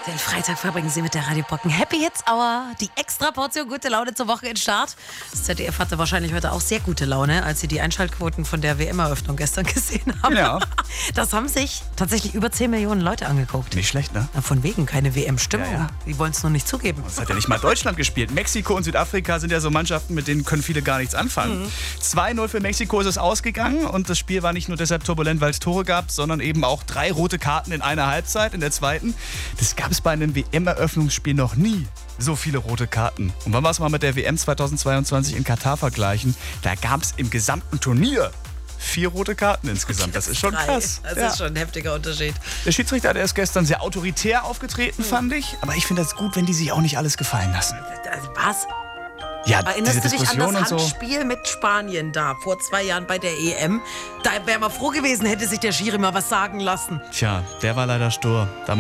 Den Freitag verbringen Sie mit der Radio Brocken Happy Hits Hour. Die extra Portion gute Laune zur Wochenendstart. Das ZDF hatte wahrscheinlich heute auch sehr gute Laune, als sie die Einschaltquoten von der WM-Eröffnung gestern gesehen haben. Ja. Das haben sich tatsächlich über 10 Millionen Leute angeguckt. Nicht schlecht, ne? Na, von wegen, keine WM-Stimmung. Ja, ja. Die wollen es nur nicht zugeben. Das hat ja nicht mal Deutschland gespielt. Mexiko und Südafrika sind ja so Mannschaften, mit denen können viele gar nichts anfangen. 2-0 für Mexiko ist es ausgegangen und das Spiel war nicht nur deshalb turbulent, weil es Tore gab, sondern eben auch 3 rote Karten in einer Halbzeit, in der zweiten. Das gab es bei einem WM-Eröffnungsspiel noch nie. So viele rote Karten. Und wenn wir es mal mit der WM 2022 in Katar vergleichen, da gab es im gesamten Turnier 4 rote Karten insgesamt. Das ist schon krass. Das Ja. ist schon ein heftiger Unterschied. Der Schiedsrichter, der ist gestern sehr autoritär aufgetreten, fand ich. Aber ich finde das gut, wenn die sich auch nicht alles gefallen lassen. Was? Ja, Erinnerst diese du dich an Diskussion das und so. Handspiel mit Spanien da vor 2 Jahren bei der EM? Da wäre man froh gewesen, hätte sich der Schiri mal was sagen lassen. Tja, der war leider stur. Damals